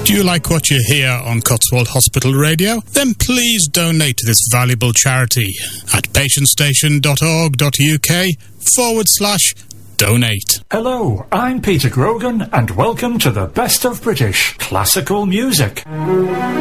Do you like what you hear on Cotswold Hospital Radio? Then please donate to this valuable charity at patientstation.org.uk/donate. Hello, I'm Peter Grogan and welcome to the best of British classical music.